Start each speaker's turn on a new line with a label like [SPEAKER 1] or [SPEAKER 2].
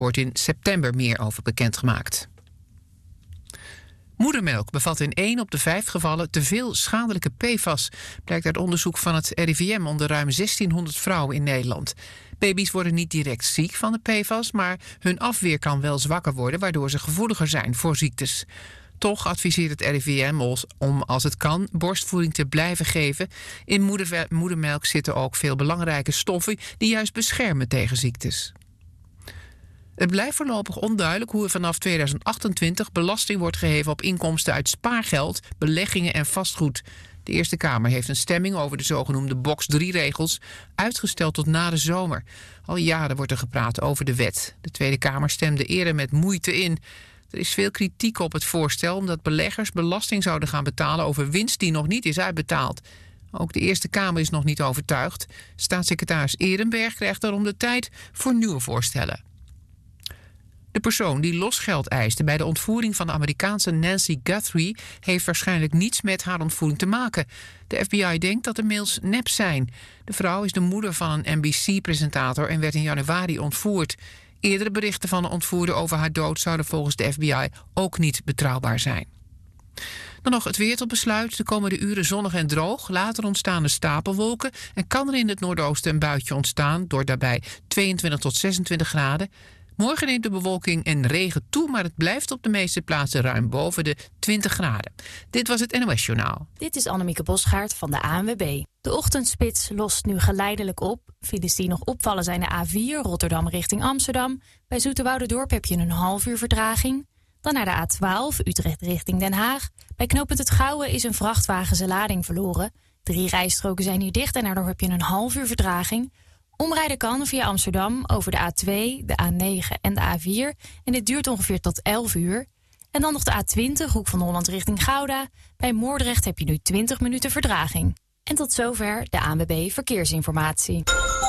[SPEAKER 1] wordt in september meer over bekendgemaakt. Moedermelk bevat in 1 op de 5 gevallen te veel schadelijke PFAS, blijkt uit onderzoek van het RIVM onder ruim 1600 vrouwen in Nederland. Baby's worden niet direct ziek van de PFAS, maar hun afweer kan wel zwakker worden, waardoor ze gevoeliger zijn voor ziektes. Toch adviseert het RIVM om, als het kan, borstvoeding te blijven geven. In moedermelk zitten ook veel belangrijke stoffen die juist beschermen tegen ziektes. Het blijft voorlopig onduidelijk hoe er vanaf 2028 belasting wordt geheven op inkomsten uit spaargeld, beleggingen en vastgoed. De Eerste Kamer heeft een stemming over de zogenoemde box 3-regels uitgesteld tot na de zomer. Al jaren wordt er gepraat over de wet. De Tweede Kamer stemde eerder met moeite in. Er is veel kritiek op het voorstel omdat beleggers belasting zouden gaan betalen over winst die nog niet is uitbetaald. Ook de Eerste Kamer is nog niet overtuigd. Staatssecretaris Ehrenberg krijgt daarom de tijd voor nieuwe voorstellen. De persoon die losgeld eiste bij de ontvoering van de Amerikaanse Nancy Guthrie heeft waarschijnlijk niets met haar ontvoering te maken. De FBI denkt dat de mails nep zijn. De vrouw is de moeder van een NBC-presentator en werd in januari ontvoerd. Eerdere berichten van de ontvoerder over haar dood zouden volgens de FBI ook niet betrouwbaar zijn. Dan nog het weer tot besluit. De komende uren zonnig en droog. Later ontstaan er stapelwolken en kan er in het noordoosten een buitje ontstaan door daarbij 22 tot 26 graden. Morgen neemt de bewolking en regen toe, maar het blijft op de meeste plaatsen ruim boven de 20 graden. Dit was het NOS Journaal.
[SPEAKER 2] Dit is Annemieke Bosgaard van de ANWB. De ochtendspits lost nu geleidelijk op. Files die nog opvallen zijn de A4 Rotterdam richting Amsterdam. Bij Zoeterwouderdorp heb je een half uur vertraging. Dan naar de A12 Utrecht richting Den Haag. Bij knooppunt Het Gouwen is een vrachtwagen zijn lading verloren. 3 rijstroken zijn hier dicht en daardoor heb je een half uur vertraging. Omrijden kan via Amsterdam over de A2, de A9 en de A4. En dit duurt ongeveer tot 11 uur. En dan nog de A20, Hoek van Holland richting Gouda. Bij Moordrecht heb je nu 20 minuten vertraging. En tot zover de ANWB Verkeersinformatie.